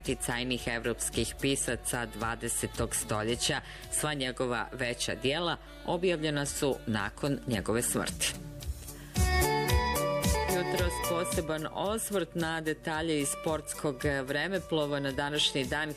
najticajnijih evropskih pisaca 20. stoljeća. Sva njegova veća dijela objavljena su nakon njegove smrti. Jutros poseban osvrt na detalje iz sportskog vremeplova. Na današnji dan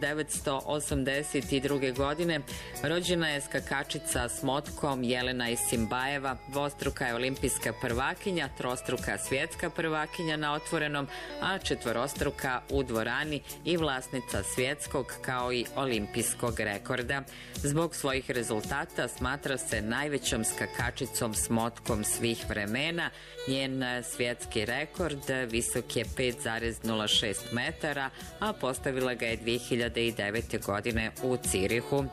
1982. godine rođena je skakačica s motkom Jelena Isimbajeva, dvostruka je olimpijska prvakinja, trostruka svjetska prvakinja na otvorenom, a četvorostruka u dvorani i vlasnica svjetskog kao i olimpijskog rekorda. Zbog svojih rezultata smatra se najvećom skakačicom s motkom svih vremena. Njen svjetski rekord visok je 5,06 metara, a postavila ga je 2009. godine u Cirihu.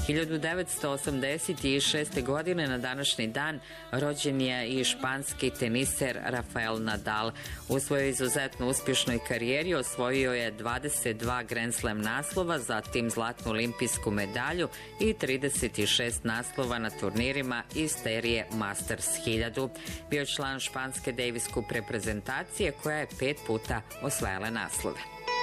1986. godine na današnji dan rođen je i španski teniser Rafael Nadal. U svojoj izuzetno uspješnoj karijeri osvojio je 22 Grand Slam naslova, zatim zlatnu olimpijsku medalju i 36 naslova na turnirima iz serije Masters 1000. Bio član španske Davis Cup reprezentacije koja je 5 puta osvajala naslove.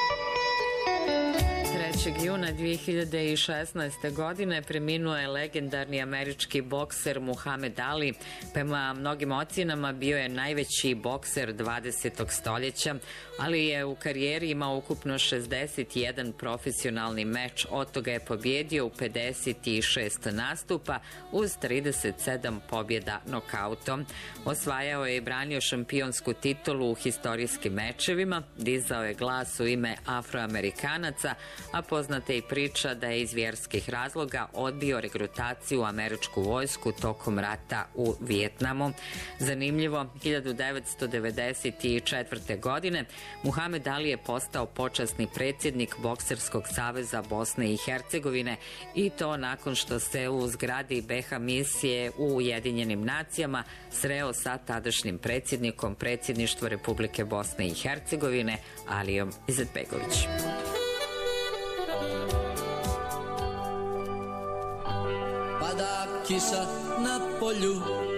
3. juna 2016. godine preminuo je legendarni američki bokser Muhamed Ali. Prema mnogim ocjenama bio je najveći bokser 20. stoljeća, ali je u karijeri imao ukupno 61 profesionalni meč, od toga je pobjedio u 56 nastupa uz 37 pobjeda nokautom. Osvajao je i branio šampionsku titulu u historijskim mečevima, dizao je glas u ime Afroamerikanaca, a poznata je i priča da je iz vjerskih razloga odbio regrutaciju u američku vojsku tokom rata u Vijetnamu. Zanimljivo, 1994. godine Muhamed Ali je postao počasni predsjednik Bokserskog saveza Bosne i Hercegovine, i to nakon što se u zgradi BiH misije u Ujedinjenim nacijama sreo sa tadašnjim predsjednikom predsjedništva Republike Bosne i Hercegovine Alijom Izetbegovićem. Pada kiša na polju,